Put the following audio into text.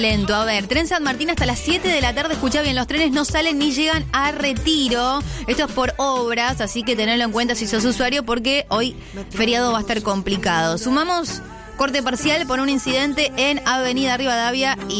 Lento. A ver, tren San Martín hasta las 7 de la tarde, escucha bien, los trenes no salen ni llegan a Retiro. Esto es por obras, así que tenedlo en cuenta si sos usuario, porque hoy feriado va a estar complicado. Sumamos corte parcial por un incidente en Avenida Rivadavia y